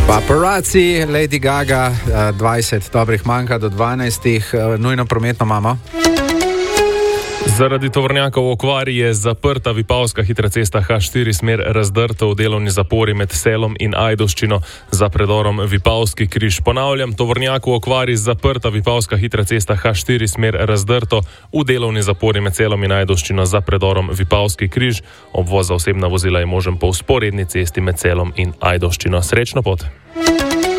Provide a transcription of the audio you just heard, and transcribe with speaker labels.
Speaker 1: Paparazzi, Lady Gaga, 20 dobrih manjka do 12, nujno prometno imamo.
Speaker 2: Zaradi tovornjakov v okvari je zaprta Vipavska hitra cesta H4 smer Razdrto v delovni zapori med Selom in Ajdovščino za predorom Vipavski križ. Ponavljam, tovornjak v okvari zaprta Vipavska hitra cesta H4 smer Razdrto v delovni zapori med Selom in Ajdovščino za predorom Vipavski križ. Obvoz za osebna vozila je možen po vzporedni cesti med Selom in Ajdovščino. Srečno pot!